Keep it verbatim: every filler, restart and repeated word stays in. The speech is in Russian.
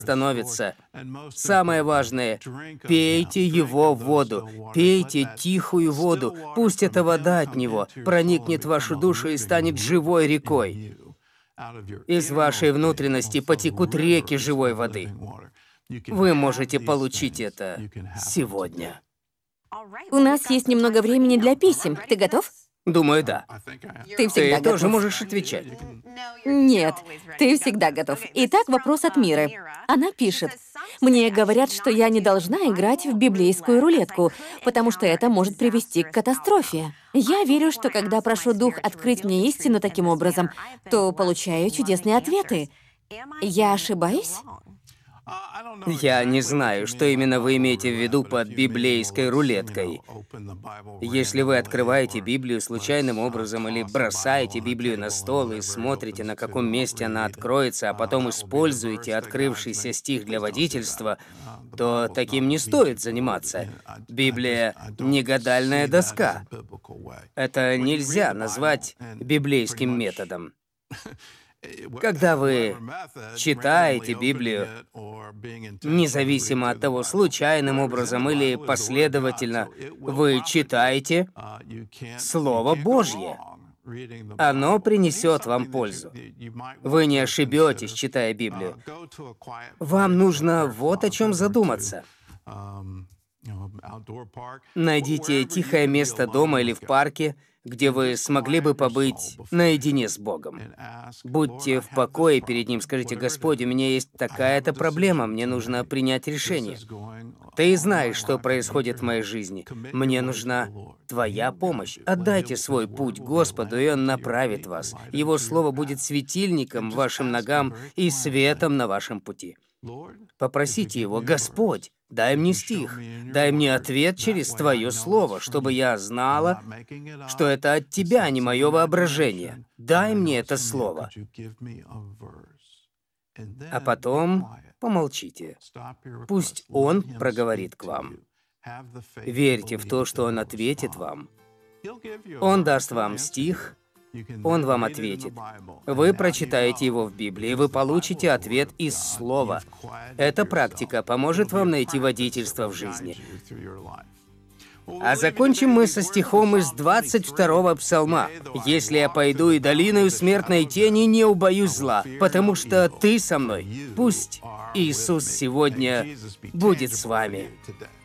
становится. Самое важное — пейте его воду, пейте тихую воду, пусть эта вода от него проникнет в вашу душу и станет живой рекой. Из вашей внутренности потекут реки живой воды. Вы можете получить это сегодня. У нас есть немного времени для писем. Ты готов? Думаю, да. Ты всегда Ты готов. тоже можешь отвечать. Нет, ты всегда готов. Итак, вопрос от Миры. Она пишет: «Мне говорят, что я не должна играть в библейскую рулетку, потому что это может привести к катастрофе. Я верю, что когда прошу Дух открыть мне истину таким образом, то получаю чудесные ответы. Я ошибаюсь?» Я не знаю, что именно вы имеете в виду под библейской рулеткой. Если вы открываете Библию случайным образом или бросаете Библию на стол и смотрите, на каком месте она откроется, а потом используете открывшийся стих для водительства, то таким не стоит заниматься. Библия — не гадальная доска. Это нельзя назвать библейским методом. Когда вы читаете Библию, независимо от того, случайным образом или последовательно, вы читаете Слово Божье. Оно принесет вам пользу. Вы не ошибетесь, читая Библию. Вам нужно вот о чем задуматься. Найдите тихое место дома или в парке, где вы смогли бы побыть наедине с Богом. Будьте в покое перед Ним, скажите: «Господь, у меня есть такая-то проблема, мне нужно принять решение. Ты знаешь, что происходит в моей жизни. Мне нужна Твоя помощь. Отдайте свой путь Господу, и Он направит вас. Его Слово будет светильником вашим ногам и светом на вашем пути». Попросите Его: «Господь, дай мне стих, дай мне ответ через Твое Слово, чтобы я знала, что это от Тебя, а не мое воображение. Дай мне это Слово». А потом помолчите. Пусть Он проговорит к вам. Верьте в то, что Он ответит вам. Он даст вам стих, Он вам ответит. Вы прочитаете его в Библии, вы получите ответ из Слова. Эта практика поможет вам найти водительство в жизни. А закончим мы со стихом из двадцать второго Псалма. «Если я пойду и долиною смертной тени, не убоюсь зла, потому что Ты со мной». Пусть Иисус сегодня будет с вами.